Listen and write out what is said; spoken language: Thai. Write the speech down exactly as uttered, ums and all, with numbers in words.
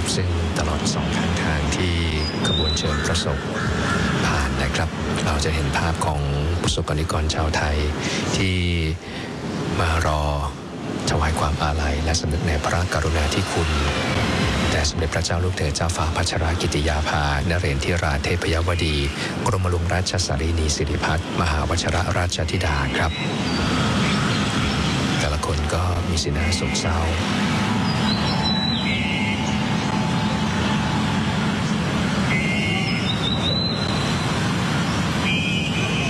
ซึ่งตลอดสองข้างทางที่ขบวนเชิญพระศพผ่านนะครับเราจะเห็นภาพของประสบกนิกรชาวไทยที่มารอถวายความอาลัยและสำนึกในพระกรุณาธิคุณแด่สมเด็จพระเจ้าลูกเธอเจ้าฟ้าพัชรกิติยาภานเรศธิราชเทพยวดีกรมหลวงราชสารีนีสิริพัฒน์มหาวชิรราชธิดาครับแต่ละคนก็มีสีหน้าโศกเศร้า